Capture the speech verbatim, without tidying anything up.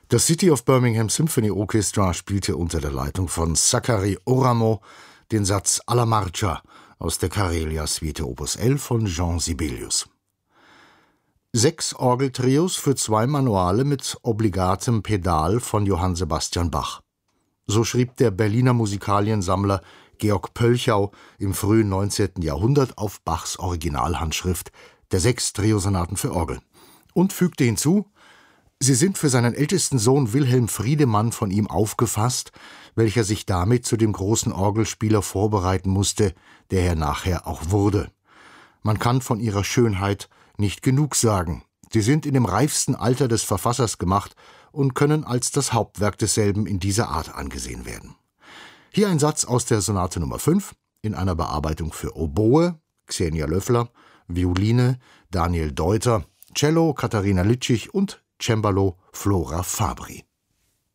Das City of Birmingham Symphony Orchestra spielte unter der Leitung von Zachary Oramo den Satz Alla Marcia aus der Karelia-Suite Opus elf von Jean Sibelius. Sechs Orgeltrios für zwei Manuale mit obligatem Pedal von Johann Sebastian Bach. So schrieb der Berliner Musikaliensammler Georg Pölchau im frühen neunzehnten Jahrhundert auf Bachs Originalhandschrift der sechs Triosonaten für Orgel und fügte hinzu: Sie sind für seinen ältesten Sohn Wilhelm Friedemann von ihm aufgefasst, welcher sich damit zu dem großen Orgelspieler vorbereiten musste, der er nachher auch wurde. Man kann von ihrer Schönheit nicht genug sagen. Sie sind in dem reifsten Alter des Verfassers gemacht und können als das Hauptwerk desselben in dieser Art angesehen werden. Hier ein Satz aus der Sonate Nummer fünf in einer Bearbeitung für Oboe, Xenia Löffler, Violine, Daniel Deuter, Cello, Katharina Litschig und Cembalo, Flora Fabri.